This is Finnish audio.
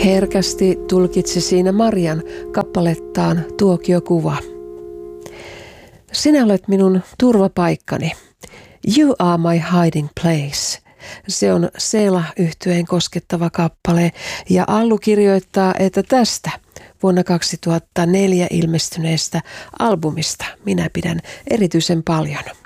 Herkästi tulkitsi siinä Marian kappalettaan tuokiokuva. Sinä olet minun turvapaikkani. You are my hiding place. Se on Selah-yhtyeen koskettava kappale ja Allu kirjoittaa, että tästä vuonna 2004 ilmestyneestä albumista minä pidän erityisen paljon.